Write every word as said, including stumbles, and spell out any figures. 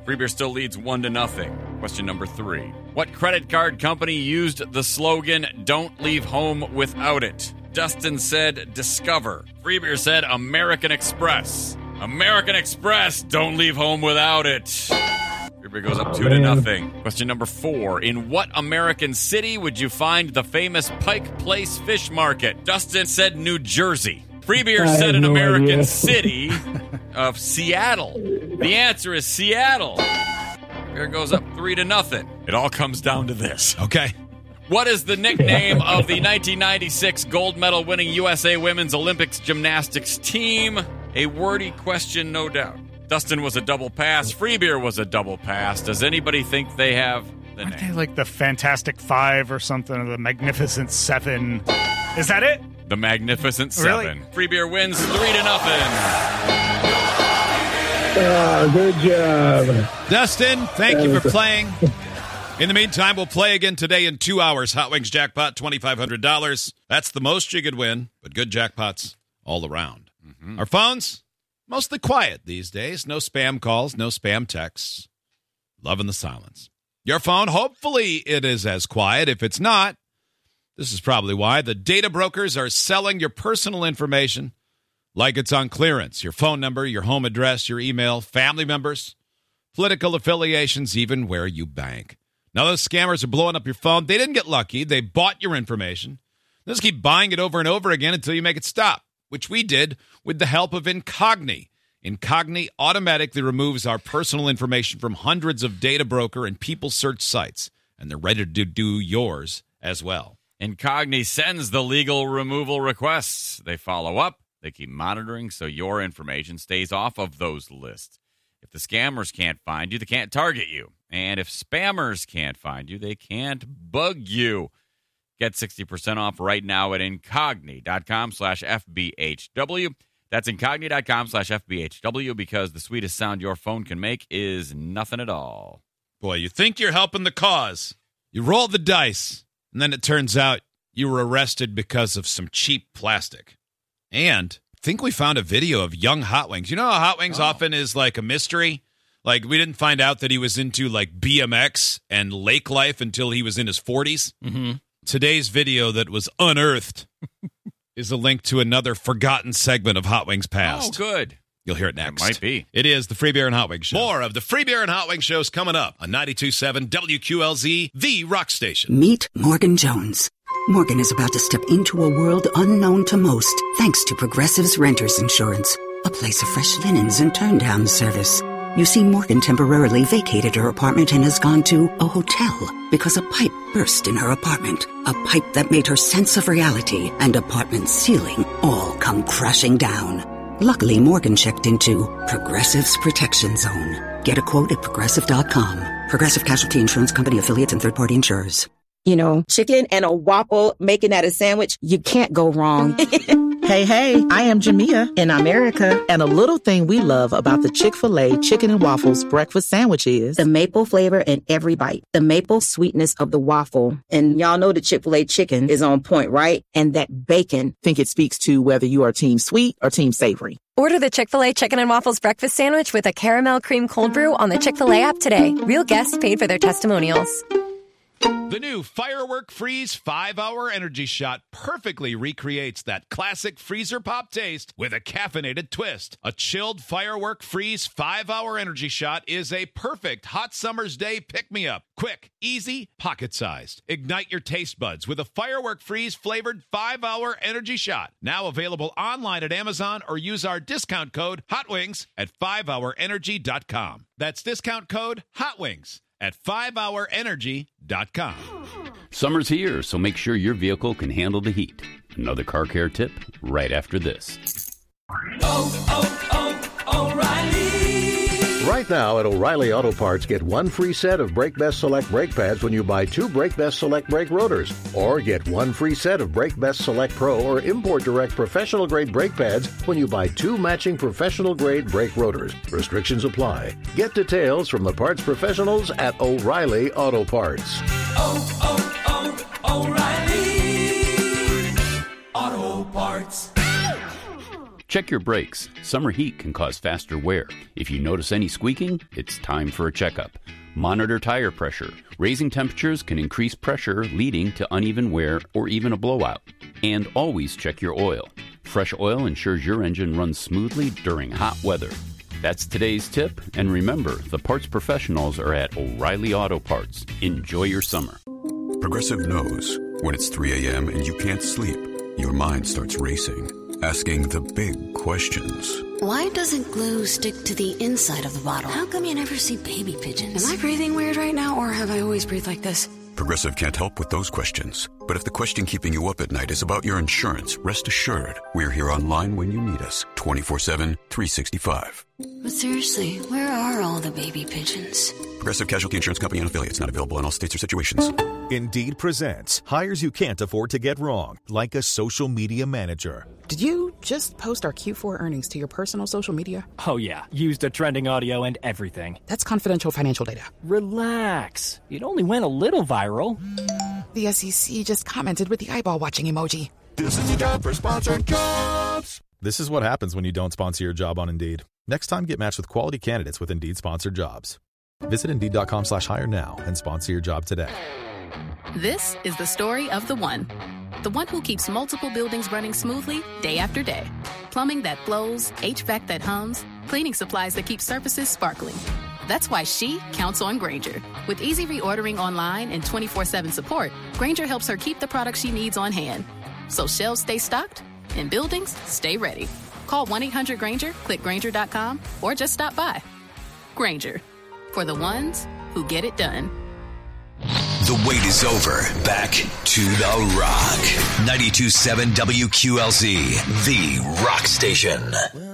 Free Beer still leads one to nothing. Question number three. What credit card company used the slogan, "Don't leave home without it"? Dustin said Discover. Free Beer said American Express. American Express, don't leave home without it. Free Beer goes up two to nothing. Question number four. In what American city would you find the famous Pike Place Fish Market? Dustin said New Jersey. Free Beer I said an no American idea. city of Seattle. The answer is Seattle. Here goes up three to nothing. It all comes down to this. Okay. What is the nickname of the nineteen ninety-six gold medal winning U S A Women's Olympics gymnastics team? A wordy question, no doubt. Dustin was a double pass. Free Beer was a double pass. Does anybody think they have the Aren't name? they like the Fantastic Five or something, or the Magnificent Seven? Is that it? The Magnificent Really? Seven. Free Beer wins three to nothing. Oh, good job. Dustin, thank you for playing. In the meantime, we'll play again today in two hours. Hot Wings jackpot, twenty-five hundred dollars. That's the most you could win, but good jackpots all around. Mm-hmm. Our phones, mostly quiet these days. No spam calls, no spam texts. Loving the silence. Your phone, hopefully it is as quiet. If it's not, this is probably why. The data brokers are selling your personal information like it's on clearance. Your phone number, your home address, your email, family members, political affiliations, even where you bank. Now those scammers are blowing up your phone. They didn't get lucky. They bought your information. They'll just keep buying it over and over again until you make it stop, which we did with the help of Incogni. Incogni automatically removes our personal information from hundreds of data broker and people search sites, and they're ready to do yours as well. Incogni sends the legal removal requests. They follow up. They keep monitoring so your information stays off of those lists. If the scammers can't find you, they can't target you. And if spammers can't find you, they can't bug you. Get sixty percent off right now at Incogni.com slash FBHW. That's Incogni.com slash FBHW because the sweetest sound your phone can make is nothing at all. Boy, you think you're helping the cause. You roll the dice, and then it turns out you were arrested because of some cheap plastic. And I think we found a video of young Hot Wings. You know how Hot Wings Oh. often is like a mystery? Like, we didn't find out that he was into, like, B M X and lake life until he was in his forties. Mm-hmm. Today's video that was unearthed is a link to another forgotten segment of Hot Wings past. Oh, good. You'll hear it next. It might be. It is the Free Beer and Hot Wings Show. More of the Free Beer and Hot Wings shows coming up on ninety-two point seven W Q L Z, the rock station. Meet Morgan Jones. Morgan is about to step into a world unknown to most, thanks to Progressive's Renters Insurance, a place of fresh linens and turn-down service. You see, Morgan temporarily vacated her apartment and has gone to a hotel because a pipe burst in her apartment. A pipe that made her sense of reality and apartment ceiling all come crashing down. Luckily, Morgan checked into Progressive's Protection Zone. Get a quote at Progressive dot com. Progressive Casualty Insurance Company, affiliates, and third-party insurers. You know, chicken and a waffle, making that a sandwich, you can't go wrong. Hey, hey, I am Jamia in America, and a little thing we love about the Chick-fil-A Chicken and Waffles breakfast sandwich is the maple flavor in every bite, the maple sweetness of the waffle. And y'all know the Chick-fil-A chicken is on point, right? And that bacon. I think it speaks to whether you are team sweet or team savory. Order the Chick-fil-A Chicken and Waffles breakfast sandwich with a caramel cream cold brew on the Chick-fil-A app today. Real guests paid for their testimonials. The new Firework Freeze five hour Energy Shot perfectly recreates that classic freezer pop taste with a caffeinated twist. A chilled Firework Freeze five hour Energy Shot is a perfect hot summer's day pick-me-up. Quick, easy, pocket-sized. Ignite your taste buds with a Firework Freeze flavored five hour Energy Shot. Now available online at Amazon or use our discount code HOTWINGS at five hour energy dot com. That's discount code HOTWINGS at five hour energy dot com. Summer's here, so make sure your vehicle can handle the heat. Another car care tip right after this. Oh, oh, oh, O'Reilly! Right now at O'Reilly Auto Parts, get one free set of Brake Best Select brake pads when you buy two Brake Best Select brake rotors. Or get one free set of Brake Best Select Pro or Import Direct professional grade brake pads when you buy two matching professional grade brake rotors. Restrictions apply. Get details from the parts professionals at O'Reilly Auto Parts. Oh, oh, oh, O'Reilly Auto Parts. Check your brakes. Summer heat can cause faster wear. If you notice any squeaking, it's time for a checkup. Monitor tire pressure. Raising temperatures can increase pressure, leading to uneven wear or even a blowout. And always check your oil. Fresh oil ensures your engine runs smoothly during hot weather. That's today's tip, and remember, the parts professionals are at O'Reilly Auto Parts. Enjoy your summer. Progressive knows when it's three a.m. and you can't sleep, your mind starts racing, asking the big questions. Why doesn't glue stick to the inside of the bottle? How come you never see baby pigeons? Am I breathing weird right now, or have I always breathed like this? Progressive can't help with those questions. But if the question keeping you up at night is about your insurance, rest assured, we're here online when you need us, twenty-four seven, three sixty-five. But seriously, where are all the baby pigeons? Progressive Casualty Insurance Company and affiliates, not available in all states or situations. Indeed presents hires you can't afford to get wrong, like a social media manager. Did you just post our Q four earnings to your personal social media? Oh, yeah. Used a trending audio and everything. That's confidential financial data. Relax. It only went a little viral. The S E C just commented with the eyeball watching emoji. This is a job for sponsored jobs. This is what happens when you don't sponsor your job on Indeed. Next time, get matched with quality candidates with Indeed sponsored jobs. Visit Indeed.com slash hire now and sponsor your job today. This is the story of the one. The one who keeps multiple buildings running smoothly day after day. Plumbing that flows, H V A C that hums, cleaning supplies that keep surfaces sparkling. That's why she counts on Grainger. With easy reordering online and twenty-four seven support, Grainger helps her keep the products she needs on hand. So shelves stay stocked and buildings stay ready. Call one eight hundred Grainger, click Grainger dot com, or just stop by. Grainger, for the ones who get it done. The wait is over. Back to the Rock. ninety-two point seven W Q L Z, the Rock Station.